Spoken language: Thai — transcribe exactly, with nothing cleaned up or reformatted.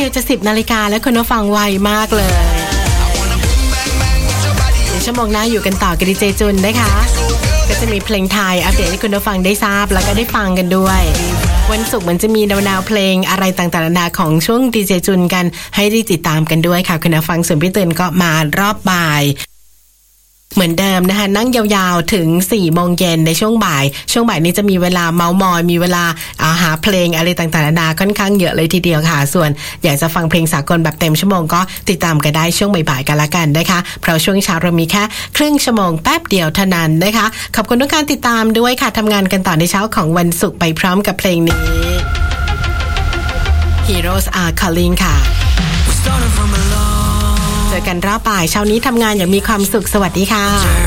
ดียวจะสิบนาฬิกาแล้วคุณผู้ฟังไวมากเลยเดี๋ยวชั่วโมงหน้าอยู่กันต่อกับดีเจจุนนะคะก็จะมีเพลงไทยอัปเดตให้คุณผู้ฟังได้ทราบแล้วก็ได้ฟังกันด้วยวันศุกร์มันจะมีแนวๆเพลงอะไรต่างๆนานาของช่วงดีเจจุนกันให้ได้ติดตามกันด้วยค่ะคุณผู้ฟังส่วนพี่เตือนก็มารอบบ่ายเหมือนเดิมนะคะนั่งยาวๆถึงสี่โมงเย็นในช่วงบ่ายช่วงบ่ายนี้จะมีเวลาเมามอยมีเวลาหาเพลงอะไรต่างๆนานาค่อนข้างเยอะเลยทีเดียวค่ะส่วนอยากจะฟังเพลงสากลแบบเต็มชั่วโมงก็ติดตามกันได้ช่วงบ่ายๆกันละกันนะคะเพราะช่วงเช้าเรามีแค่ครึ่งชั่วโมงแป๊บเดียวเท่านั้นนะคะขอบคุณทุกการติดตามด้วยค่ะทำงานกันต่อในเช้าของวันศุกร์ไปพร้อมกับเพลงนี้ Heroes Are Calling ค่ะเจอกันรอบบ่ายเช้านี้ทำงานอย่างมีความสุขสวัสดีค่ะ